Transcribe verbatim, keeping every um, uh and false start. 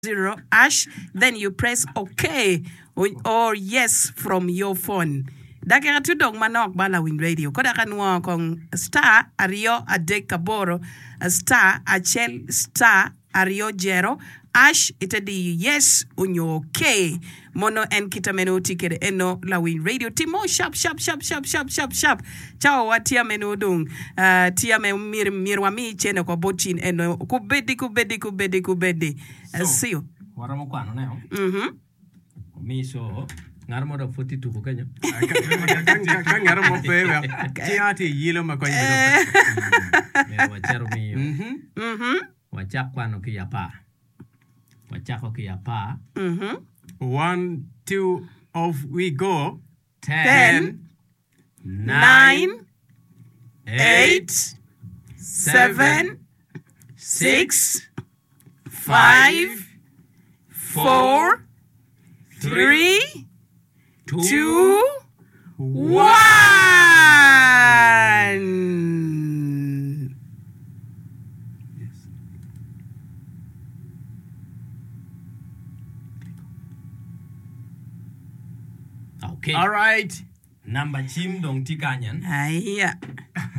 zero hash, then you press OK or, or yes from your phone. Dakika tudong manok bala Win Radio. Koda kanwa kong star ario adek kaboro star achel star ario jero ash itadi yes unyo okay mono en kita menu tikere eno la Win Radio timo sharp sharp sharp sharp sharp sharp sharp chao watia menu dung uh, tia me mir mirwami chene kwa bochin eno kubedi kubedi kubedi kubedi uh, see you waramo kwano neo mhm mi so ngarmo da foti tu ko kanyo kan ngarmo pewe ti ati yilo ma kwenye me wachero mi mhm mhm wachak kwano ki yapa wachako ki yapa mhm one two off we go ten nine eight seven six five four three two one. Okay. All right. Number chim dong tikanyan. Aya.